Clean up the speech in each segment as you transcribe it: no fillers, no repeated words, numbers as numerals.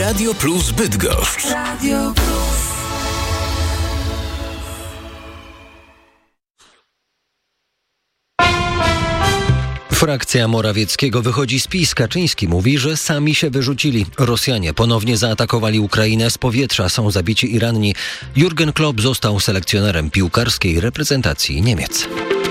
Radio Plus Bydgoszcz. Radio Plus. Frakcja Morawieckiego wychodzi z PiS. Kaczyński mówi, że sami się wyrzucili. Rosjanie ponownie zaatakowali Ukrainę z powietrza. Są zabici i ranni. Jurgen Klopp został selekcjonerem piłkarskiej reprezentacji Niemiec.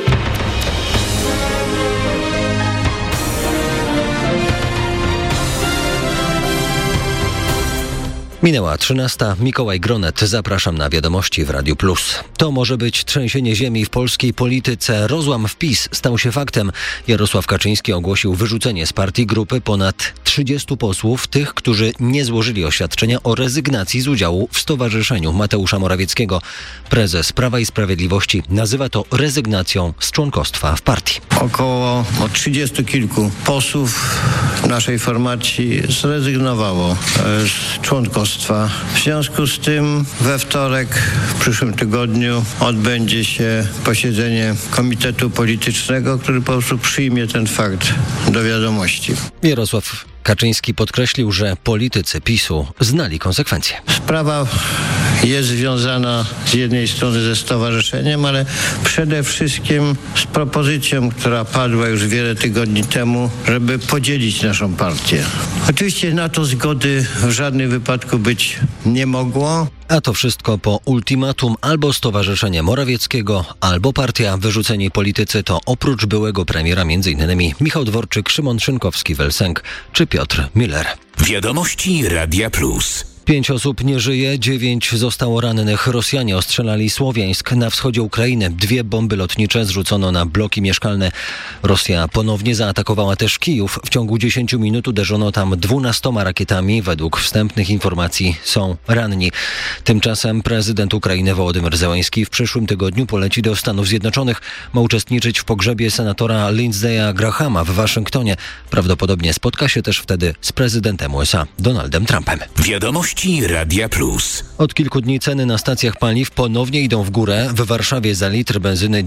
Minęła 13. Mikołaj Gronet. Zapraszam na wiadomości w Radiu Plus. To może być trzęsienie ziemi w polskiej polityce. Rozłam w PiS stał się faktem. Jarosław Kaczyński ogłosił wyrzucenie z partii grupy ponad 30 posłów, tych, którzy nie złożyli oświadczenia o rezygnacji z udziału w stowarzyszeniu Mateusza Morawieckiego. Prezes Prawa i Sprawiedliwości nazywa to rezygnacją z członkostwa w partii. Około 30 kilku posłów naszej formacji zrezygnowało z członkostwa. W związku z tym we wtorek w przyszłym tygodniu odbędzie się posiedzenie Komitetu Politycznego, który po prostu przyjmie ten fakt do wiadomości. Jarosław Kaczyński podkreślił, że politycy PiS-u znali konsekwencje. Sprawa jest związana z jednej strony ze stowarzyszeniem, ale przede wszystkim z propozycją, która padła już wiele tygodni temu, żeby podzielić naszą partię. Oczywiście na to zgody w żadnym wypadku być nie mogło. A to wszystko po ultimatum: albo Stowarzyszenie Morawieckiego, albo partia. Wyrzuceni politycy to oprócz byłego premiera m.in. Michał Dworczyk, Szymon Szynkowski-Welsenk czy Piotr Müller. Wiadomości Radia Plus. 5 osób nie żyje, 9 zostało rannych. Rosjanie ostrzelali Słowiańsk na wschodzie Ukrainy. 2 bomby lotnicze zrzucono na bloki mieszkalne. Rosja ponownie zaatakowała też Kijów. W ciągu 10 minut uderzono tam 12 rakietami. Według wstępnych informacji są ranni. Tymczasem prezydent Ukrainy Wołodymyr Zełenski w przyszłym tygodniu poleci do Stanów Zjednoczonych. Ma uczestniczyć w pogrzebie senatora Lindsey'a Grahama w Waszyngtonie. Prawdopodobnie spotka się też wtedy z prezydentem USA Donaldem Trumpem. Wiadomości Radia Plus. Od kilku dni ceny na stacjach paliw ponownie idą w górę. W Warszawie za litr benzyny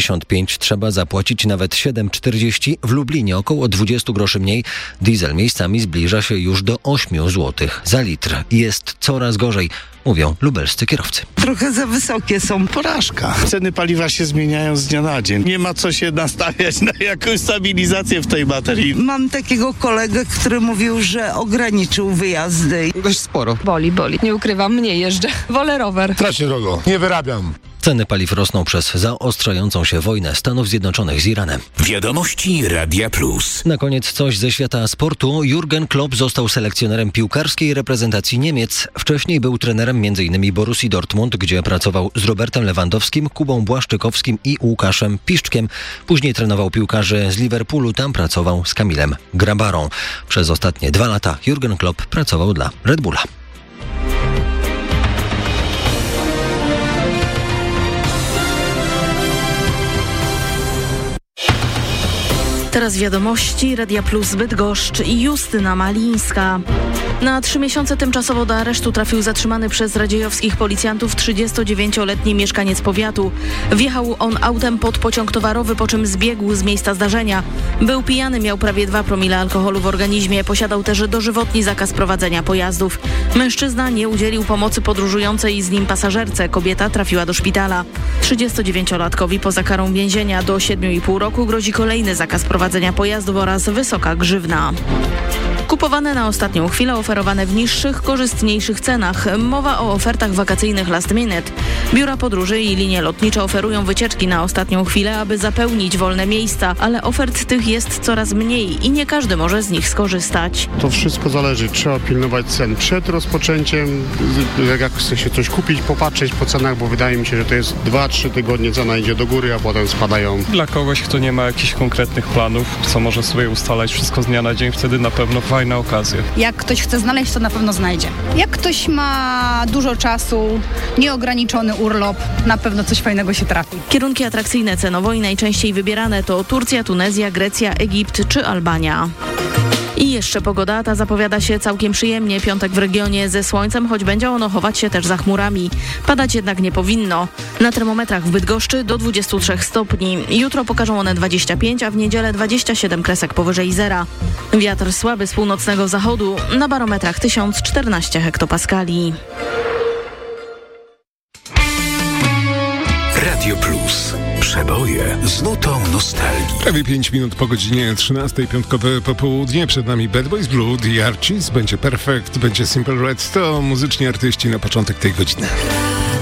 95 trzeba zapłacić nawet 7,40. W Lublinie około 20 groszy mniej. Diesel miejscami zbliża się już do 8 zł za litr. Jest coraz gorzej, mówią lubelscy kierowcy. Trochę za wysokie są. Porażka. Ceny paliwa się zmieniają z dnia na dzień. Nie ma co się nastawiać na jakąś stabilizację w tej baterii. Mam takiego kolegę, który mówił, że ograniczył wyjazdy. Dość sporo. Boli. Nie ukrywam, mniej jeżdżę. Wolę rower. Strasznie drogo. Nie wyrabiam. Ceny paliw rosną przez zaostrzającą się wojnę Stanów Zjednoczonych z Iranem. Wiadomości Radia Plus. Na koniec coś ze świata sportu. Jurgen Klopp został selekcjonerem piłkarskiej reprezentacji Niemiec. Wcześniej był trenerem m.in. Borussii Dortmund, gdzie pracował z Robertem Lewandowskim, Kubą Błaszczykowskim i Łukaszem Piszczkiem. Później trenował piłkarzy z Liverpoolu. Tam pracował z Kamilem Grabarą. Przez ostatnie 2 lata Jurgen Klopp pracował dla Red Bulla. Teraz wiadomości Radia Plus Bydgoszcz i Justyna Malińska. Na 3 miesiące tymczasowo do aresztu trafił zatrzymany przez radziejowskich policjantów 39-letni mieszkaniec powiatu. Wjechał on autem pod pociąg towarowy, po czym zbiegł z miejsca zdarzenia. Był pijany, miał prawie 2 promile alkoholu w organizmie. Posiadał też dożywotni zakaz prowadzenia pojazdów. Mężczyzna nie udzielił pomocy podróżującej z nim pasażerce. Kobieta trafiła do szpitala. 39-latkowi poza karą więzienia do 7,5 roku grozi kolejny zakaz prowadzenia pojazdów oraz wysoka grzywna. Kupowane na ostatnią chwilę, oferowane w niższych, korzystniejszych cenach. Mowa o ofertach wakacyjnych last minute. Biura podróży i linie lotnicze oferują wycieczki na ostatnią chwilę, aby zapełnić wolne miejsca, ale ofert tych jest coraz mniej i nie każdy może z nich skorzystać. To wszystko zależy. Trzeba pilnować cen przed rozpoczęciem. Jak chce się coś kupić, popatrzeć po cenach, bo wydaje mi się, że to jest 2-3 tygodnie, cena idzie do góry, a potem spadają. Dla kogoś, kto nie ma jakichś konkretnych planów, co może sobie ustalać wszystko z dnia na dzień, wtedy na pewno fajna okazja. Jak ktoś chce znaleźć, to na pewno znajdzie. Jak ktoś ma dużo czasu, nieograniczony urlop, na pewno coś fajnego się trafi. Kierunki atrakcyjne cenowo i najczęściej wybierane to Turcja, Tunezja, Grecja, Egipt czy Albania. I jeszcze pogoda, ta zapowiada się całkiem przyjemnie. Piątek w regionie ze słońcem, choć będzie ono chować się też za chmurami. Padać jednak nie powinno. Na termometrach w Bydgoszczy do 23 stopni. Jutro pokażą one 25, a w niedzielę 27 kresek powyżej zera. Wiatr słaby z północnego zachodu, na barometrach 1014 hektopaskali. Radio Plus. Przeboje z nutą nostalgii. Prawie 5 minut po godzinie 13, piątkowe popołudnie. Przed nami Bad Boys Blue, The Archies, będzie Perfect, będzie Simple Red. To muzyczni artyści na początek tej godziny.